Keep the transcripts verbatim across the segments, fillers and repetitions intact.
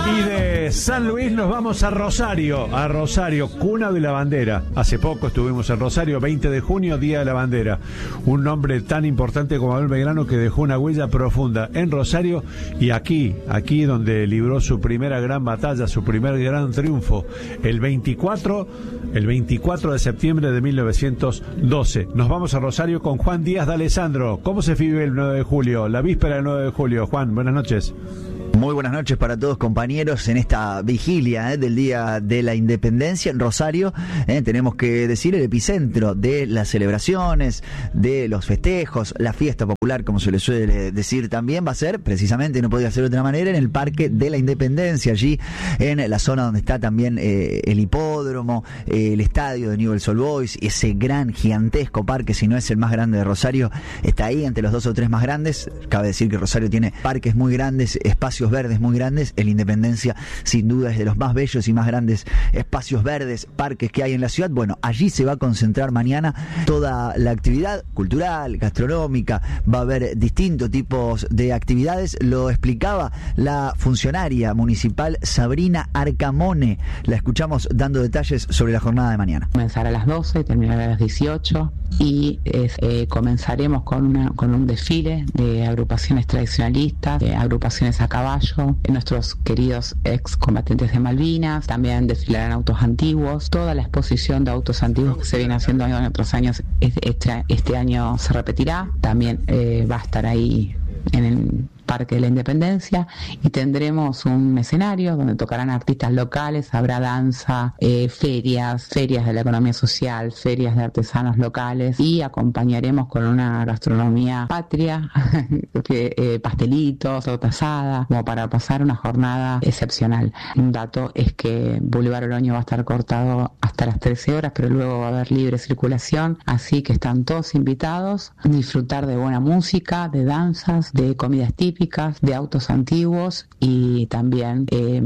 Y de San Luis nos vamos a Rosario, a Rosario, cuna de la bandera. Hace poco estuvimos en Rosario, veinte de junio, Día de la Bandera. Un nombre tan importante como Abel Belgrano que dejó una huella profunda en Rosario y aquí, aquí donde libró su primera gran batalla, su primer gran triunfo, el veinticuatro, el veinticuatro de septiembre de mil novecientos doce. Nos vamos a Rosario con Juan Díaz de Alessandro. ¿Cómo se vive el nueve de julio, la víspera del nueve de julio? Juan, buenas noches. Muy buenas noches para todos, compañeros, en esta vigilia eh, del Día de la Independencia en Rosario. Eh, tenemos que decir el epicentro de las celebraciones, de los festejos, la fiesta popular, como se le suele decir también, va a ser precisamente, no podía ser de otra manera, en el Parque de la Independencia, allí en la zona donde está también eh, el hipódromo, eh, el estadio de Newell's Old Boys, ese gran, gigantesco parque, si no es el más grande de Rosario, está ahí entre los dos o tres más grandes. Cabe decir que Rosario tiene parques muy grandes, espacios verdes muy grandes. El Independencia sin duda es de los más bellos y más grandes espacios verdes, parques que hay en la ciudad. Bueno, allí se va a concentrar mañana toda la actividad cultural, gastronómica. Va a haber distintos tipos de actividades. Lo explicaba la funcionaria municipal Sabrina Arcamone. La escuchamos dando detalles sobre la jornada de mañana. Comenzará a las doce, terminará a las dieciocho y es, eh, comenzaremos con, una, con un desfile de agrupaciones tradicionalistas, de agrupaciones a caballo, nuestros queridos excombatientes de Malvinas. También desfilarán autos antiguos, toda la exposición de autos antiguos que se viene haciendo en otros años, este, este año se repetirá. También eh, va a estar ahí en el Parque de la Independencia y tendremos un escenario donde tocarán artistas locales, habrá danza, eh, ferias, ferias de la economía social, ferias de artesanos locales y acompañaremos con una gastronomía patria, que, eh, pastelitos, torta asada, como para pasar una jornada excepcional. Un dato es que Boulevard Oroño va a estar cortado hasta las trece horas, pero luego va a haber libre circulación, así que están todos invitados a disfrutar de buena música, de danzas, de comidas típicas, de autos antiguos y también eh,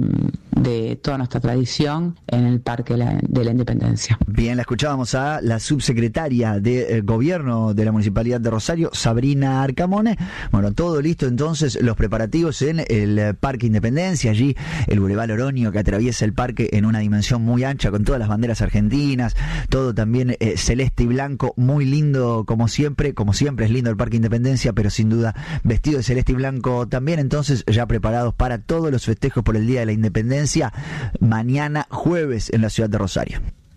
de toda nuestra tradición en el Parque de la, de la Independencia. Bien, la escuchábamos a la subsecretaria de eh, Gobierno de la Municipalidad de Rosario, Sabrina Arcamone. Bueno, todo listo entonces, los preparativos en el eh, Parque Independencia, allí el Boulevard Oroño que atraviesa el parque en una dimensión muy ancha con todas las banderas argentinas, todo también eh, celeste y blanco, muy lindo como siempre, como siempre es lindo el Parque Independencia, pero sin duda vestido de celeste y blanco también. Entonces ya preparados para todos los festejos por el Día de la Independencia mañana jueves en la ciudad de Rosario.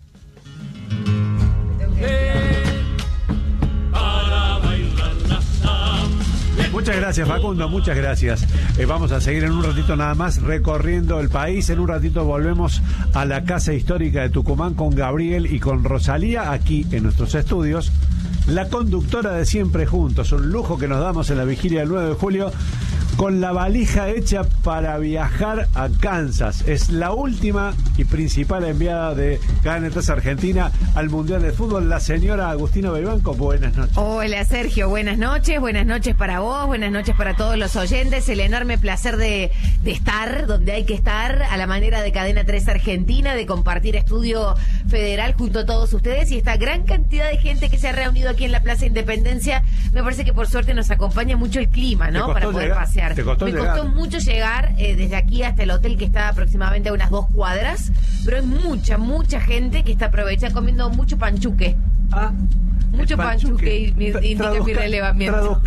Muchas gracias, Facundo, muchas gracias. Eh, vamos a seguir en un ratito nada más recorriendo el país. En un ratito volvemos a la Casa Histórica de Tucumán con Gabriel y con Rosalía aquí en nuestros estudios. La conductora de Siempre Juntos, un lujo que nos damos en la vigilia del nueve de julio, con la valija hecha para viajar a Kansas. Es la última y principal enviada de Cadenetas Argentina al Mundial de Fútbol, la señora Agustina Belbanco. Buenas noches. Hola, Sergio, buenas noches, buenas noches para vos, buenas noches para todos los oyentes. El enorme placer de, de estar donde hay que estar, a la manera de Cadena tres Argentina, de compartir estudio federal junto a todos ustedes y esta gran cantidad de gente que se ha reunido aquí en la Plaza Independencia. Me parece que por suerte nos acompaña mucho el clima, ¿no? Para poder llegar, pasear. ¿Te costó Me llegar? costó mucho llegar eh, desde aquí hasta el hotel, que está aproximadamente a unas dos cuadras, pero hay mucha, mucha gente que está aprovechando comiendo mucho panchuque. Ah, mucho panchuque, panchuque y indica mi relevamiento.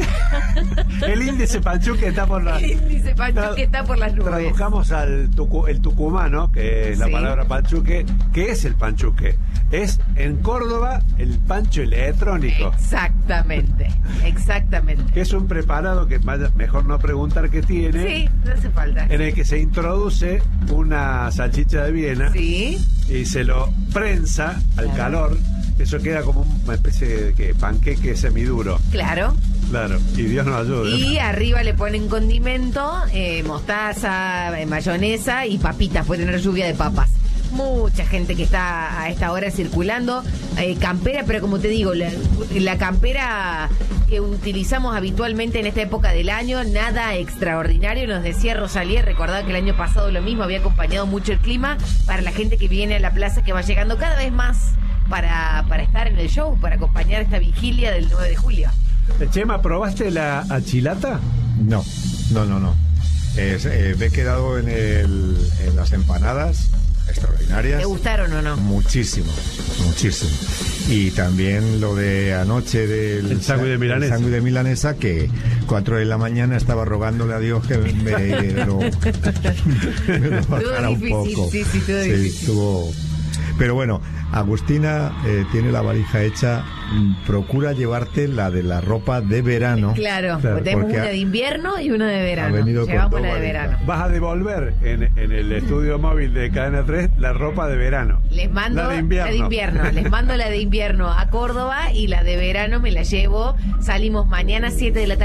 El índice panchuque está por la... El índice panchuque está por las nubes. Tradujamos al tucu, el tucumano, que es la sí. palabra panchuque. ¿Qué es el panchuque? Es en Córdoba el pancho electrónico. Exactamente, exactamente. Que es un preparado que mejor no preguntar qué tiene. Sí, no hace falta. En el que se introduce una salchicha de Viena. Sí. Y se lo prensa al claro. calor. Eso queda como una especie de ¿qué? Panqueque semiduro. Claro. Claro, y Dios nos ayude. Y arriba le ponen condimento, eh, mostaza, eh, mayonesa y papitas. Puede tener lluvia de papas. Mucha gente que está a esta hora circulando, eh, campera, pero como te digo, la, la campera que utilizamos habitualmente en esta época del año, nada extraordinario. Nos decía Rosalía, recordaba que el año pasado lo mismo, había acompañado mucho el clima para la gente que viene a la plaza, que va llegando cada vez más para, para estar en el show, para acompañar esta vigilia del nueve de julio. Chema, ¿probaste la achilata? No, no, no, no. Eh, eh, me he quedado en el las empanadas, extraordinarias. ¿Te gustaron o no? Muchísimo, muchísimo. Y también lo de anoche del el sándwich de milanesa. El sándwich de milanesa, que cuatro de la mañana estaba rogándole a Dios que me, me lo, me lo bajara un difícil, poco. sí, sí, todo sí, difícil. Estuvo... Pero bueno, Agustina eh, tiene la valija hecha. Procura llevarte la de la ropa de verano. Claro, Claro, tenemos porque una ha- de invierno y una de verano. ha venido con Llevamos dos la de valijas. verano. Vas a devolver en, en el estudio móvil de Cadena tres la ropa de verano. Les mando la de invierno. la de invierno. Les mando la de invierno a Córdoba y la de verano me la llevo. Salimos mañana siete de la tarde.